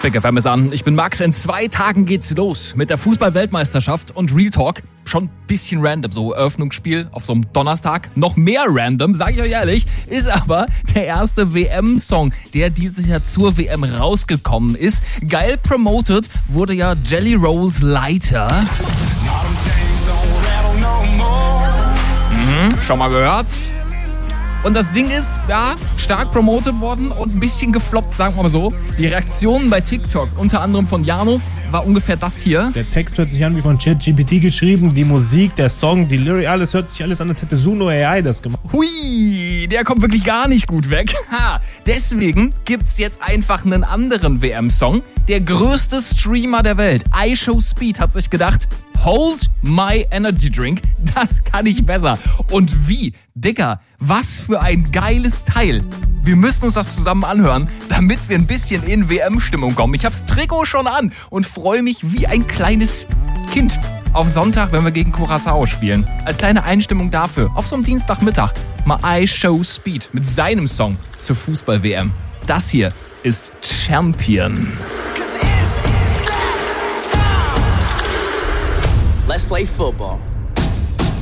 Big FM ist an. Ich bin Max. In 2 Tagen geht's los mit der Fußball-Weltmeisterschaft und Real Talk. Schon ein bisschen random, so Eröffnungsspiel auf so einem Donnerstag. Noch mehr random, sage ich euch ehrlich, ist aber der erste WM-Song, der dieses Jahr zur WM rausgekommen ist. Geil promoted wurde ja Jelly Rolls Lighter. Schon mal gehört? Und das Ding ist, ja, stark promotet worden und ein bisschen gefloppt, sagen wir mal so. Die Reaktionen bei TikTok, unter anderem von Jano, war ungefähr das hier. Der Text hört sich an wie von ChatGPT geschrieben, die Musik, der Song, die Lyric, alles hört sich alles an, als hätte Suno AI das gemacht. Hui, der kommt wirklich gar nicht gut weg. Deswegen gibt's jetzt einfach einen anderen WM-Song. Der größte Streamer der Welt, iShowSpeed, hat sich gedacht, Hold My Energy Drink, das kann ich besser. Und wie? Digga, was für ein geiles Teil. Wir müssen uns das zusammen anhören, damit wir ein bisschen in WM-Stimmung kommen. Ich hab's Trikot schon an und freue mich wie ein kleines Kind auf Sonntag, wenn wir gegen Curaçao spielen. Als kleine Einstimmung dafür, auf so einem Dienstagmittag, mal iShowSpeed mit seinem Song zur Fußball-WM. Das hier ist Champion. Let's play football.